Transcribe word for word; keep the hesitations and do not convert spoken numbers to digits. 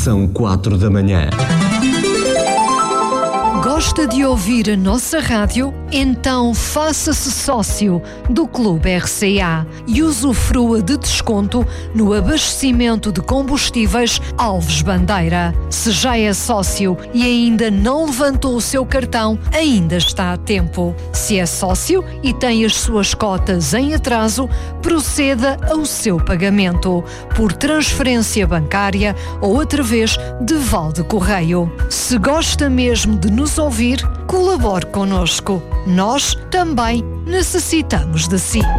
São quatro da manhã. Gosta de ouvir a nossa rádio? Então faça-se sócio do Clube R C A e usufrua de desconto no abastecimento de combustíveis Alves Bandeira. Se já é sócio e ainda não levantou o seu cartão, ainda está a tempo. Se é sócio e tem as suas cotas em atraso, proceda ao seu pagamento por transferência bancária ou através de Valde Correio. Se gosta mesmo de nos ouvir, colabore connosco. Nós também necessitamos de si.